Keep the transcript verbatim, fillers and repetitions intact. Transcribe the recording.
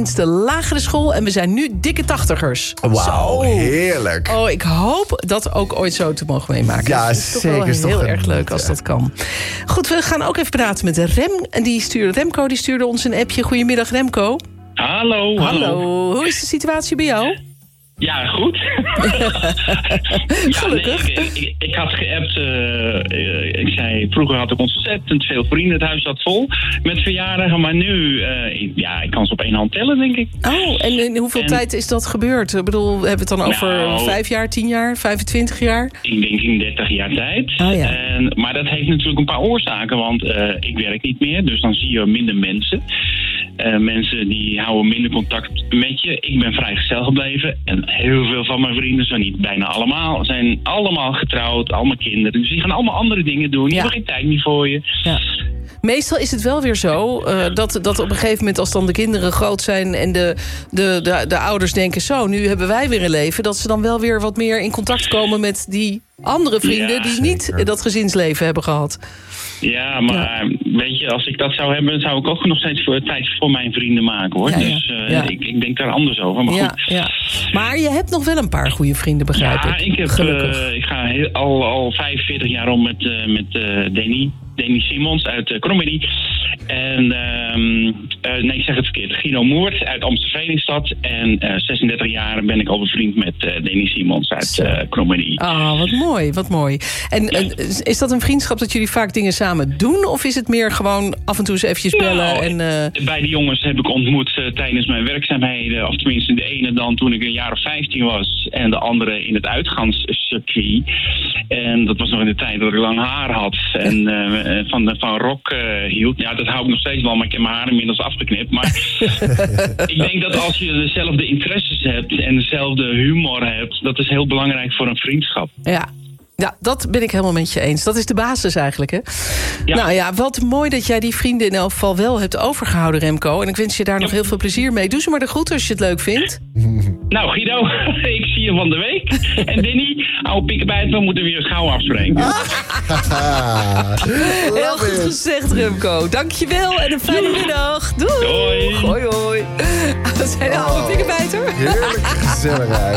sinds de lagere school. En we zijn nu dikke tachtigers. Wauw, heerlijk. Oh, ik hoop dat ook ooit zo te mogen meemaken. Ja, dat is toch zeker. wel Is heel toch erg leuk als dat kan. Goed, we gaan ook even praten met Rem. En die stuurde, Remco die stuurde ons een appje. Goedemiddag, Remco. Hallo, hallo. Hallo. Hoe is de situatie bij jou? Ja, goed. Gelukkig. Ja, nee, ik, ik, ik had geappt. Uh, ik zei, vroeger had ik ontzettend veel vrienden. Het huis zat vol met verjaardagen. Maar nu, uh, ja, ik kan ze op één hand tellen, denk ik. Oh, en in hoeveel en, tijd is dat gebeurd? Ik bedoel, hebben we het dan over nou, vijf jaar, tien jaar, vijfentwintig jaar? Ik denk in dertig jaar tijd. Oh, ja. en, maar dat heeft natuurlijk een paar oorzaken. Want uh, ik werk niet meer, dus dan zie je minder mensen. Uh, mensen die houden minder contact met je. Ik ben vrijgezel gebleven. En heel veel van mijn vrienden, zo niet bijna allemaal, zijn allemaal getrouwd, allemaal kinderen. Dus die gaan allemaal andere dingen doen. Die ja. hebben geen tijd meer voor je. Ja. Meestal is het wel weer zo uh, dat, dat op een gegeven moment, als dan de kinderen groot zijn en de, de, de, de ouders denken, zo, nu hebben wij weer een leven, dat ze dan wel weer wat meer in contact komen met die andere vrienden ja, die niet zeker. dat gezinsleven hebben gehad. Ja, maar ja. weet je, als ik dat zou hebben, zou ik ook nog steeds voor, tijd voor mijn vrienden maken, hoor. Ja, ja. Dus uh, ja. ik, ik denk daar anders over. Maar, ja, goed. Ja. Maar je hebt nog wel een paar goede vrienden, begrijp ja, ik. ik. heb, uh, ik ga heel, al, al vijfenveertig jaar om met, uh, met uh, Danny. Danny Simons uit uh, Krommenie. En, um, uh, nee, ik zeg het verkeerd. Guido Moert uit Amstelveenstad. En uh, zesendertig jaar ben ik al bevriend met uh, Danny Simons uit uh, Krommenie. Oh, wat mooi, wat mooi. En ja. uh, is dat een vriendschap dat jullie vaak dingen samen doen? Of is het meer gewoon af en toe eens eventjes bellen? Nou, en, uh... beide jongens heb ik ontmoet uh, tijdens mijn werkzaamheden. Of tenminste de ene dan toen ik een jaar of vijftien was. En de andere in het uitgaanscircuit. En dat was nog in de tijd dat ik lang haar had. En uh, van, de, van rock uh, hield. Ja, dat hou ik nog steeds wel, maar ik heb mijn haar inmiddels afgeknipt. Maar ik denk dat als je dezelfde interesses hebt en dezelfde humor hebt, dat is heel belangrijk voor een vriendschap. Ja. Ja, dat ben ik helemaal met je eens. Dat is de basis eigenlijk, hè? Ja. Nou ja, wat mooi dat jij die vrienden in elk geval wel hebt overgehouden, Remco. En ik wens je daar ja. nog heel veel plezier mee. Doe ze maar de groeten als je het leuk vindt. Nou, Guido, ik zie je van de week. En Danny, oude pikkenbijt, we moeten weer gauw afspreken. Heel goed gezegd, Remco. Dankjewel en een fijne middag. Doei. Doei. Hoi, hoi. Dat zijn de oude pikkenbijter. Heerlijk gezelligheid.